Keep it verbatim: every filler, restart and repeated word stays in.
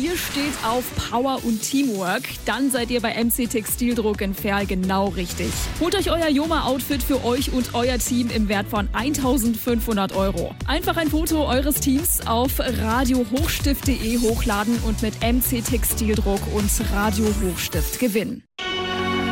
ihr steht auf Power und Teamwork, dann seid ihr bei M C Textildruck in Verl genau richtig. Holt euch euer Joma-Outfit für euch und euer Team im Wert von eintausendfünfhundert Euro. Einfach ein Foto eures Teams auf radiohochstift punkt de hochladen und mit M C Textildruck und Radio Hochstift gewinnen.